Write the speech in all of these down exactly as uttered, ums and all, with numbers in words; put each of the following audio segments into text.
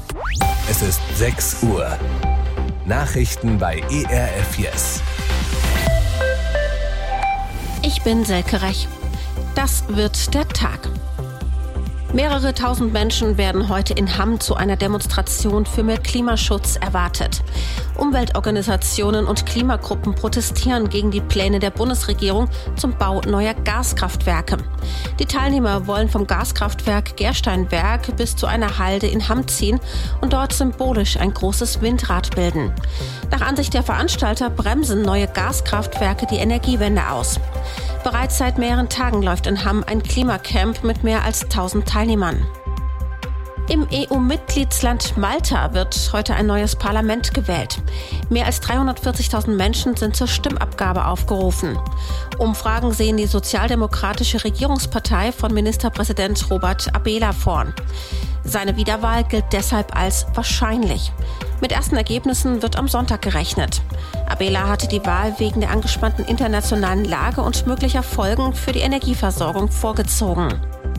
Es ist sechs Uhr. Nachrichten bei E R F Yes. Ich bin Selke Rech. Das wird der Tag. Mehrere tausend Menschen werden heute in Hamm zu einer Demonstration für mehr Klimaschutz erwartet. Umweltorganisationen und Klimagruppen protestieren gegen die Pläne der Bundesregierung zum Bau neuer Gaskraftwerke. Die Teilnehmer wollen vom Gaskraftwerk Gersteinberg bis zu einer Halde in Hamm ziehen und dort symbolisch ein großes Windrad bilden. Nach Ansicht der Veranstalter bremsen neue Gaskraftwerke die Energiewende aus. Bereits seit mehreren Tagen läuft in Hamm ein Klimacamp mit mehr als tausend Teilnehmern. Im E U-Mitgliedsland Malta wird heute ein neues Parlament gewählt. Mehr als dreihundertvierzigtausend Menschen sind zur Stimmabgabe aufgerufen. Umfragen sehen die sozialdemokratische Regierungspartei von Ministerpräsident Robert Abela vorn. Seine Wiederwahl gilt deshalb als wahrscheinlich. Mit ersten Ergebnissen wird am Sonntag gerechnet. Abela hatte die Wahl wegen der angespannten internationalen Lage und möglicher Folgen für die Energieversorgung vorgezogen.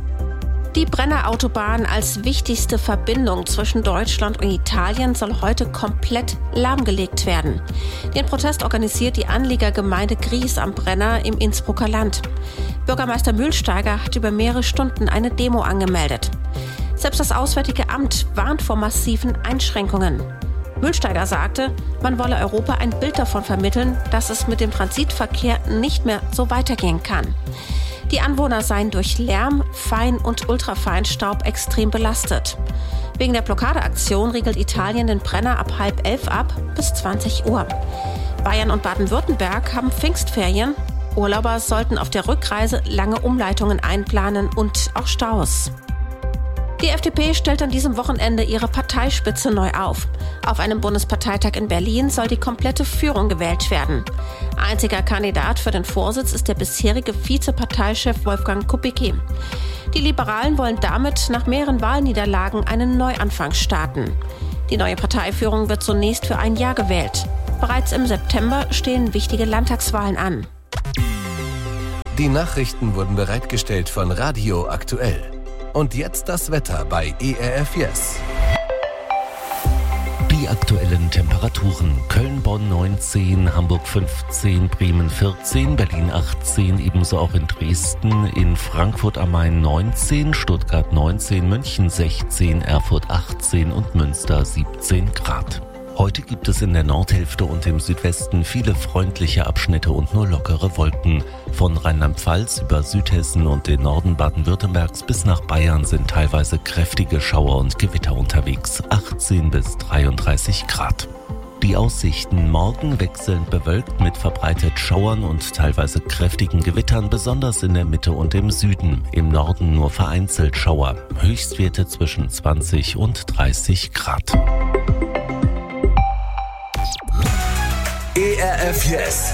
Die Brenner-Autobahn als wichtigste Verbindung zwischen Deutschland und Italien soll heute komplett lahmgelegt werden. Den Protest organisiert die Anliegergemeinde Gries am Brenner im Innsbrucker Land. Bürgermeister Mühlsteiger hat über mehrere Stunden eine Demo angemeldet. Selbst das Auswärtige Amt warnt vor massiven Einschränkungen. Mühlsteiger sagte, man wolle Europa ein Bild davon vermitteln, dass es mit dem Transitverkehr nicht mehr so weitergehen kann. Die Anwohner seien durch Lärm, Fein- und Ultrafeinstaub extrem belastet. Wegen der Blockadeaktion riegelt Italien den Brenner ab halb elf ab bis zwanzig Uhr. Bayern und Baden-Württemberg haben Pfingstferien. Urlauber sollten auf der Rückreise lange Umleitungen einplanen und auch Staus. Die F D P stellt an diesem Wochenende ihre Parteispitze neu auf. Auf einem Bundesparteitag in Berlin soll die komplette Führung gewählt werden. Einziger Kandidat für den Vorsitz ist der bisherige Vizeparteichef Wolfgang Kubicki. Die Liberalen wollen damit nach mehreren Wahlniederlagen einen Neuanfang starten. Die neue Parteiführung wird zunächst für ein Jahr gewählt. Bereits im September stehen wichtige Landtagswahlen an. Die Nachrichten wurden bereitgestellt von Radio Aktuell. Und jetzt das Wetter bei E R F Yes. Die aktuellen Temperaturen: Köln-Bonn neunzehn, Hamburg fünfzehn, Bremen vierzehn, Berlin achtzehn, ebenso auch in Dresden, in Frankfurt am Main neunzehn, Stuttgart neunzehn, München sechzehn, Erfurt achtzehn und Münster siebzehn Grad. Heute gibt es in der Nordhälfte und im Südwesten viele freundliche Abschnitte und nur lockere Wolken. Von Rheinland-Pfalz über Südhessen und den Norden Baden-Württembergs bis nach Bayern sind teilweise kräftige Schauer und Gewitter unterwegs, achtzehn bis dreiunddreißig Grad. Die Aussichten: morgen wechselnd bewölkt mit verbreitet Schauern und teilweise kräftigen Gewittern, besonders in der Mitte und im Süden. Im Norden nur vereinzelt Schauer. Höchstwerte zwischen zwanzig und dreißig Grad. E R F Yes.